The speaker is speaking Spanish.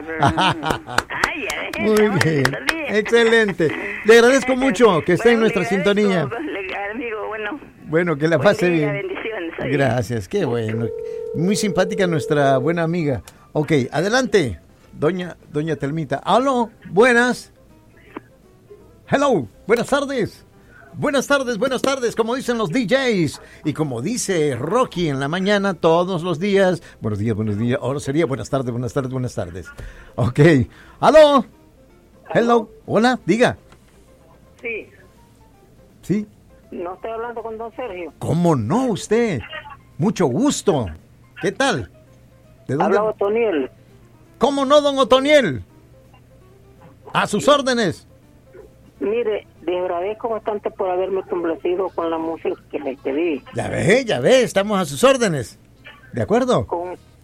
Ay, Muy bien, excelente. Le agradezco mucho que esté en nuestra sintonía. Amigo, bueno, que la pase bien. Bendiciones. Gracias, qué bueno. Muy simpática nuestra buena amiga. Ok, adelante, doña Telmita. Aló, buenas. Hello, buenas tardes. Buenas tardes, como dicen los DJs. Y como dice Rocky en la mañana, todos los días. Buenos días. Ahora sería buenas tardes. Ok. ¿Aló? Hello. Hola, diga. Sí. ¿Sí? No estoy hablando con don Sergio. ¿Cómo no, usted? Mucho gusto. ¿Qué tal? ¿De dónde? Habla Otoniel. ¿Cómo no, don Otoniel? A sus órdenes. Mire, le agradezco bastante por haberme complacido con la música que le pedí. Ya ve, estamos a sus órdenes. ¿De acuerdo?